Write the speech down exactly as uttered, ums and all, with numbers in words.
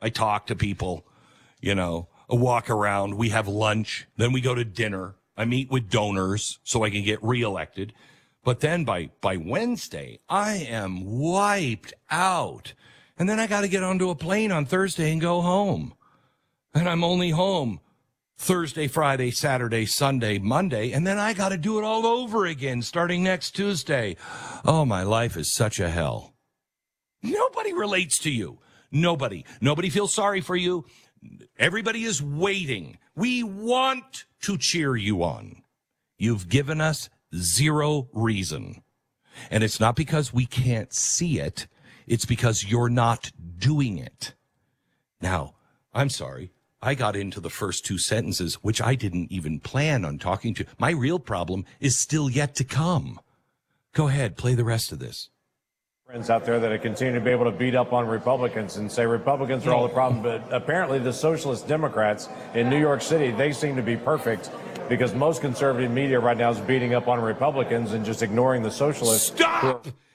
I talk to people, you know, I walk around. We have lunch. Then we go to dinner. I meet with donors so I can get reelected. But then by, by Wednesday, I am wiped out. And then I got to get onto a plane on Thursday and go home. And I'm only home Thursday, Friday, Saturday, Sunday, Monday. And then I got to do it all over again starting next Tuesday. Oh, my life is such a hell. Nobody relates to you. Nobody. Nobody feels sorry for you. Everybody is waiting. We want to cheer you on. You've given us zero reason. And it's not because we can't see it. It's because you're not doing it. Now, I'm sorry. I got into the first two sentences, which I didn't even plan on talking to. My real problem is still yet to come. Go ahead, play the rest of this. Friends out there that continue to be able to beat up on Republicans and say Republicans are all the problem, but apparently the socialist Democrats in New York City, they seem to be perfect because most conservative media right now is beating up on Republicans and just ignoring the socialists. Stop!